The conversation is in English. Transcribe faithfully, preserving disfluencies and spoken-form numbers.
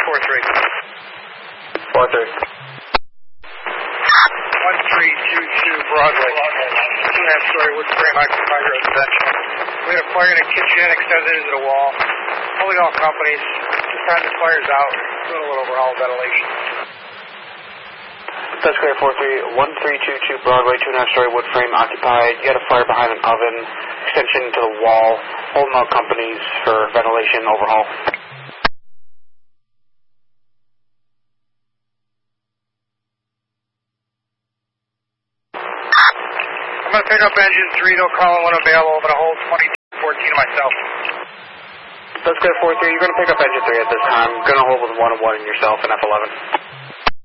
four three. four three. one three two two Broadway. Two and a half story wood frame occupied residential. We had a fire in a kitchen extended into the wall. Only all companies. Just had the fires out. Doing a little overhaul ventilation. That's clear, four three. one three two two Broadway, two and a half story wood frame occupied. You had a fire behind an oven, extension to the wall. Holding out companies for ventilation overhaul. I'm going to pick up engine three. They'll call in when available. I'm going to hold twenty fourteen myself. That's clear, four three. You're going to pick up engine three at this time. Going to hold with one and one in yourself and F eleven.